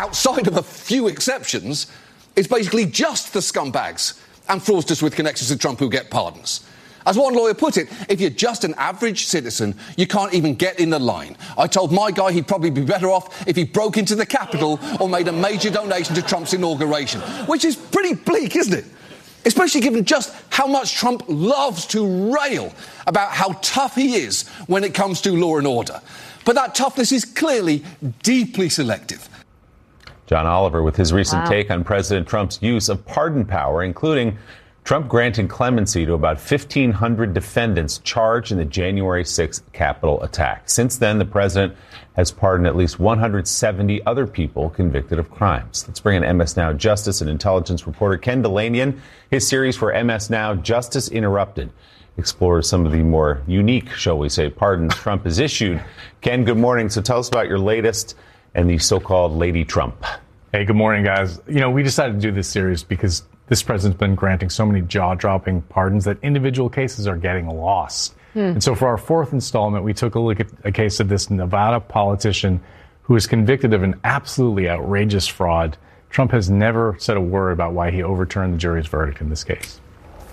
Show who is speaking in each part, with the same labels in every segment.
Speaker 1: outside of a few exceptions, it's basically just the scumbags and fraudsters with connections to Trump who get pardons. As one lawyer put it, if you're just an average citizen, you can't even get in the line. I told my guy he'd probably be better off if he broke into the Capitol or made a major donation to Trump's inauguration, which is pretty bleak, isn't it? Especially given just how much Trump loves to rail about how tough he is when it comes to law and order. But that toughness is clearly deeply selective.
Speaker 2: John Oliver with his recent take on President Trump's use of pardon power, including Trump granting clemency to about 1,500 defendants charged in the January 6th Capitol attack. Since then, the president has pardoned at least 170 other people convicted of crimes. Let's bring in MS Now Justice and intelligence reporter Ken Dilanian. His series for MS Now, Justice Interrupted, explores some of the more unique, shall we say, pardons Trump has issued. Ken, good morning. So tell us about your latest and the so-called Lady Trump.
Speaker 3: Hey, good morning, guys. We decided to do this series because this president's been granting so many jaw-dropping pardons that individual cases are getting lost. And so for our fourth installment, we took a look at a case of this Nevada politician who was convicted of an absolutely outrageous fraud. Trump has never said a word about why he overturned the jury's verdict in this case.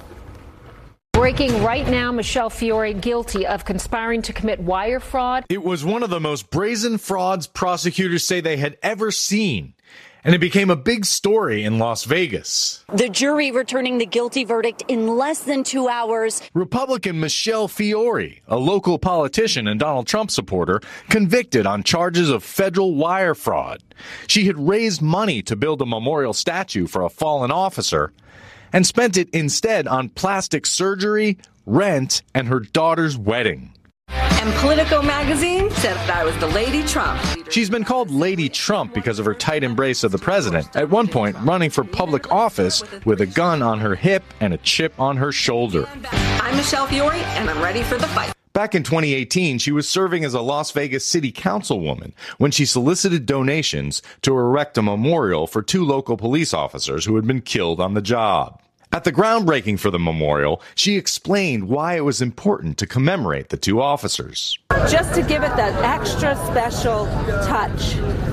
Speaker 4: Breaking right now, Michelle Fiore guilty of conspiring to commit wire fraud.
Speaker 5: It was one of the most brazen frauds prosecutors say they had ever seen. And it became a big story in Las Vegas.
Speaker 6: The jury returning the guilty verdict in less than 2 hours.
Speaker 5: Republican Michelle Fiore, a local politician and Donald Trump supporter, convicted on charges of federal wire fraud. She had raised money to build a memorial statue for a fallen officer and spent it instead on plastic surgery, rent, and her daughter's wedding.
Speaker 7: And Politico magazine said that I was the Lady Trump.
Speaker 5: She's been called Lady Trump because of her tight embrace of the president, at one point running for public office with a gun on her hip and a chip on her shoulder.
Speaker 7: I'm Michelle Fiore, and I'm ready for the fight.
Speaker 5: Back in 2018, she was serving as a Las Vegas city councilwoman when she solicited donations to erect a memorial for 2 local police officers who had been killed on the job. At the groundbreaking for the memorial, she explained why it was important to commemorate the 2 officers.
Speaker 8: Just to give it that extra special touch.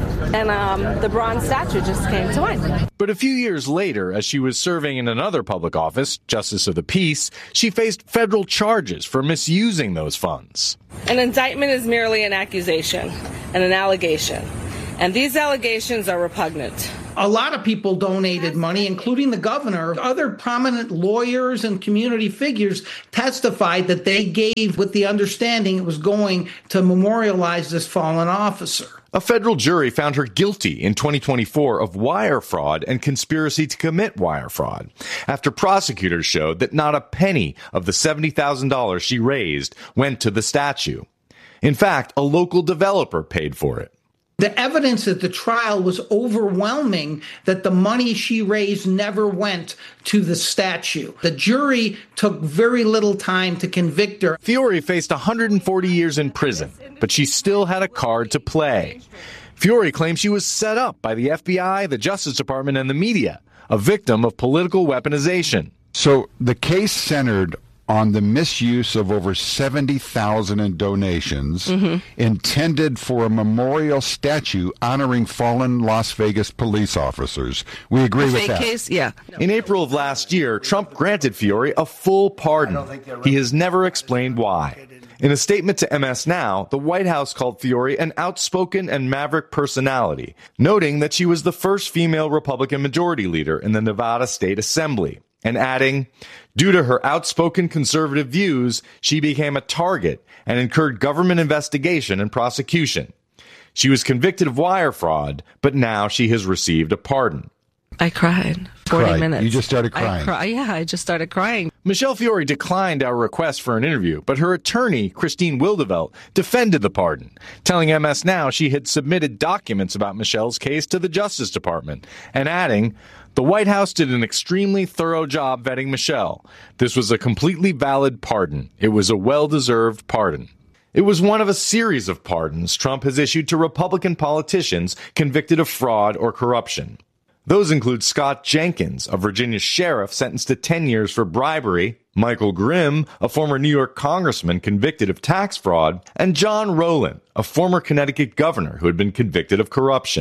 Speaker 8: And the bronze statue just came to mind.
Speaker 5: But a few years later, as she was serving in another public office, Justice of the Peace, she faced federal charges for misusing those funds.
Speaker 8: An indictment is merely an accusation and an allegation. And these allegations are repugnant.
Speaker 9: A lot of people donated money, including the governor. Other prominent lawyers and community figures testified that they gave with the understanding it was going to memorialize this fallen officer.
Speaker 5: A federal jury found her guilty in 2024 of wire fraud and conspiracy to commit wire fraud, after prosecutors showed that not a penny of the $70,000 she raised went to the statue. In fact, a local developer paid for it.
Speaker 9: The evidence at the trial was overwhelming that the money she raised never went to the statue. The jury took very little time to convict her.
Speaker 5: Fiore faced 140 years in prison, but she still had a card to play. Fiore claims she was set up by the FBI, the Justice Department, and the media, a victim of political weaponization.
Speaker 10: So the case centered on the misuse of over 70,000 in donations intended for a memorial statue honoring fallen Las Vegas police officers. We agree with that.
Speaker 7: Case? Yeah.
Speaker 5: In April of last year, Trump granted Fiore a full pardon. He has never explained why. In a statement to MS Now, the White House called Fiore an outspoken and maverick personality, noting that she was the first female Republican majority leader in the Nevada State Assembly, and adding, due to her outspoken conservative views, she became a target and incurred government investigation and prosecution. She was convicted of wire fraud, but now she has received a pardon.
Speaker 7: I cried. 40 minutes.
Speaker 10: You just started crying.
Speaker 7: I just started crying.
Speaker 5: Michelle Fiore declined our request for an interview, but her attorney, Christine Wildevelt, defended the pardon, telling MS Now she had submitted documents about Michelle's case to the Justice Department, and adding, the White House did an extremely thorough job vetting Michelle. This was a completely valid pardon. It was a well-deserved pardon. It was one of a series of pardons Trump has issued to Republican politicians convicted of fraud or corruption. Those include Scott Jenkins, a Virginia sheriff sentenced to 10 years for bribery, Michael Grimm, a former New York congressman convicted of tax fraud, and John Rowland, a former Connecticut governor who had been convicted of corruption.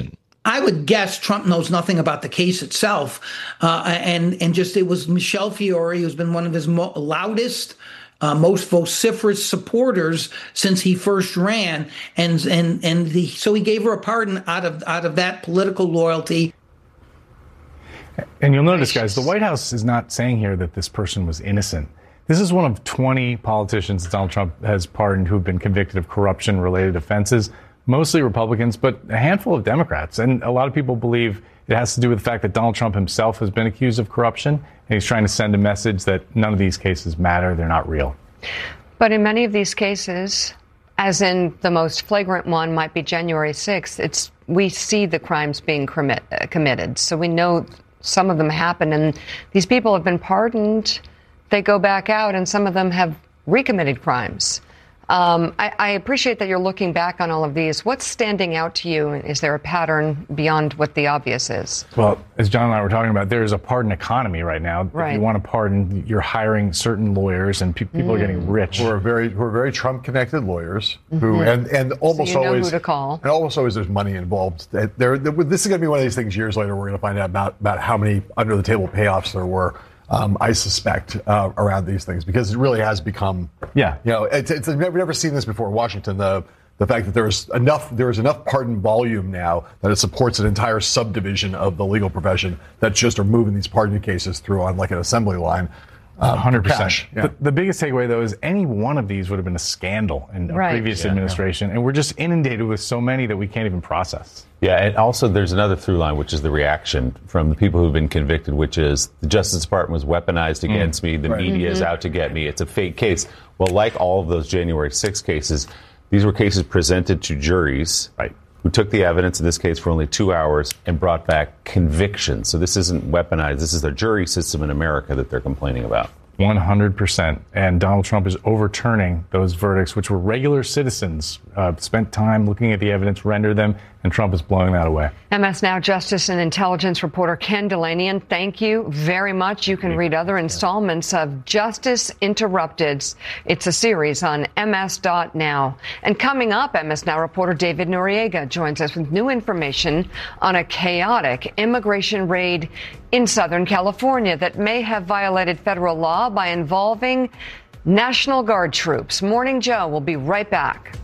Speaker 9: I would guess Trump knows nothing about the case itself, and just it was Michelle Fiore who's been one of his loudest, most vociferous supporters since he first ran, so he gave her a pardon out of that political loyalty.
Speaker 3: And you'll notice, guys, the White House is not saying here that this person was innocent. This is one of 20 politicians that Donald Trump has pardoned who have been convicted of corruption-related offenses, mostly Republicans, but a handful of Democrats. And a lot of people believe it has to do with the fact that Donald Trump himself has been accused of corruption, and he's trying to send a message that none of these cases matter, they're not real.
Speaker 11: But in many of these cases, as in the most flagrant one might be January 6th, we see the crimes being committed. So we know some of them happen, and these people have been pardoned. They go back out, and some of them have recommitted crimes. I appreciate that you're looking back on all of these. What's standing out to you? Is there a pattern beyond what the obvious is?
Speaker 3: Well, as John and I were talking about, there's a pardon economy right now.
Speaker 11: Right.
Speaker 3: If you want to pardon, you're hiring certain lawyers, and people are getting rich.
Speaker 12: Who are very Trump-connected lawyers, who and almost
Speaker 11: so you know
Speaker 12: always
Speaker 11: who to call.
Speaker 12: And almost always there's money involved. This is going to be one of these things years later we're going to find out about how many under-the-table payoffs there were. I suspect around these things, because it really has become, we've never seen this before in Washington. The fact that there is enough pardon volume now that it supports an entire subdivision of the legal profession that just are moving these pardon cases through on like an assembly line.
Speaker 3: 100%.
Speaker 12: Yeah.
Speaker 3: The biggest takeaway, though, is any one of these would have been a scandal in a previous administration. And we're just inundated with so many that we can't even process.
Speaker 2: Yeah, and also there's another through line, which is the reaction from the people who've been convicted, which is the Justice Department was weaponized against me, the media is out to get me, it's a fake case. Well, like all of those January 6 cases, these were cases presented to juries who took the evidence, in this case for only 2 hours, and brought back convictions. So this isn't weaponized. This is the jury system in America that they're complaining about.
Speaker 3: 100%. And Donald Trump is overturning those verdicts, which were regular citizens spent time looking at the evidence, rendered them, and Trump is blowing that away.
Speaker 11: MS Now Justice and Intelligence reporter Ken Dilanian, thank you very much. You can read other installments of Justice Interrupted. It's a series on ms.now. And coming up, MS Now reporter David Noriega joins us with new information on a chaotic immigration raid in Southern California that may have violated federal law by involving National Guard troops. Morning Joe will be right back.